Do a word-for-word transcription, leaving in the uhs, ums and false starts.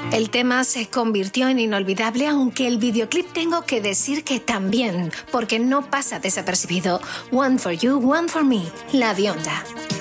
El tema se convirtió en inolvidable, aunque el videoclip tengo que decir que también, porque no pasa desapercibido. One for you, one for me, La Bionda.